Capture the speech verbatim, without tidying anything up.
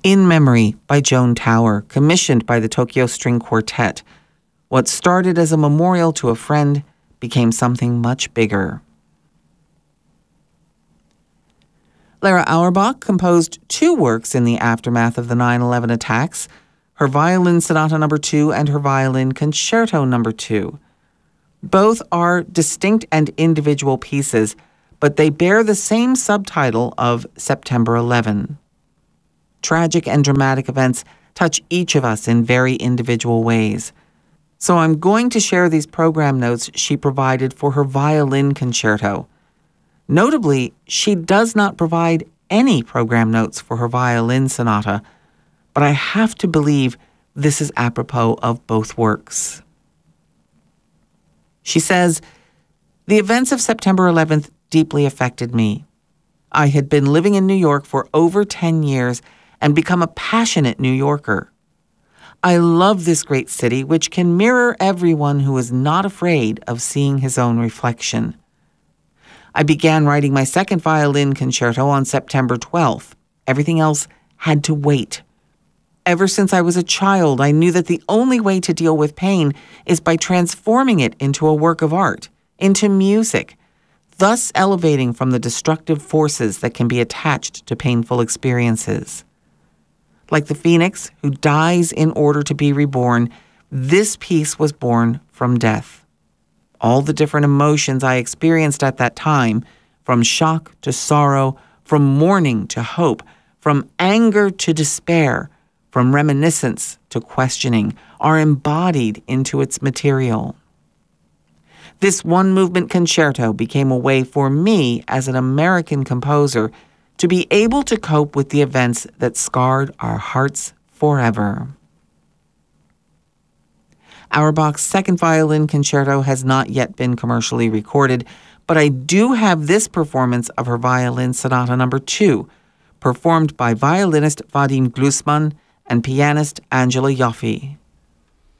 In Memory by Joan Tower, commissioned by the Tokyo String Quartet. What started as a memorial to a friend became something much bigger. Lara Auerbach composed two works in the aftermath of the nine eleven attacks, her Violin Sonata Number two and her Violin Concerto Number two. Both are distinct and individual pieces, but they bear the same subtitle of September eleventh. Tragic and dramatic events touch each of us in very individual ways. So I'm going to share these program notes she provided for her violin concerto. Notably, she does not provide any program notes for her violin sonata, but I have to believe this is apropos of both works. She says, "The events of September eleventh deeply affected me. I had been living in New York for over ten years and become a passionate New Yorker. I love this great city, which can mirror everyone who is not afraid of seeing his own reflection. I began writing my second violin concerto on September twelfth. Everything else had to wait. Ever since I was a child, I knew that the only way to deal with pain is by transforming it into a work of art, into music, thus elevating from the destructive forces that can be attached to painful experiences. Like the phoenix who dies in order to be reborn, this piece was born from death. All the different emotions I experienced at that time, from shock to sorrow, from mourning to hope, from anger to despair, from reminiscence to questioning, are embodied into its material. This one-movement concerto became a way for me as an American composer to be able to cope with the events that scarred our hearts forever." Auerbach's second violin concerto has not yet been commercially recorded, but I do have this performance of her Violin Sonata Number two, performed by violinist Vadim Glusman and pianist Angela Yoffe.